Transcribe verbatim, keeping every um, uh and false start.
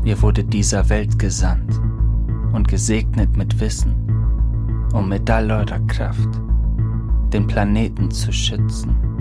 Ihr wurdet dieser Welt gesandt und gesegnet mit Wissen, um mit all eurer Kraft den Planeten zu schützen.